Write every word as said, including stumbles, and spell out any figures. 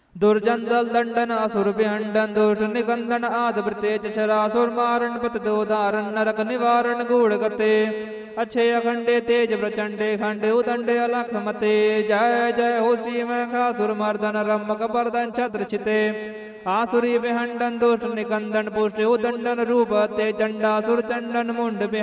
दुर्जन दल दंडन असुर विहंडन दुष्ट निकंदन आद वृतेज शरासुर मारण पत दोधारण नरक निवारण गूढ़ गते अच्छे अखंडे तेज प्रचंडे खंडे उदंडे अलख मते जय जय हो सीम खासुर मर्दन रम्मक बर्दन छत्र छिते आसुरी विहंडन दुष्ट निकंदन पुष्ट उदंडन रूप ते चंडासुर चंडन मुंड